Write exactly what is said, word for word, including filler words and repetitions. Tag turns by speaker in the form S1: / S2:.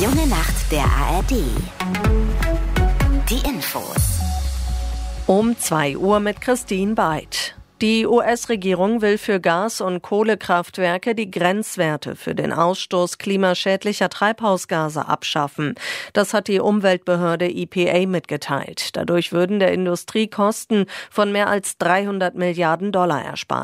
S1: junge Nacht der A R D. Die Infos.
S2: Um zwei Uhr mit Christine Beid. Die U S-Regierung will für Gas- und Kohlekraftwerke die Grenzwerte für den Ausstoß klimaschädlicher Treibhausgase abschaffen. Das hat die Umweltbehörde E P A mitgeteilt. Dadurch würden der Industrie Kosten von mehr als dreihundert Milliarden Dollar erspart.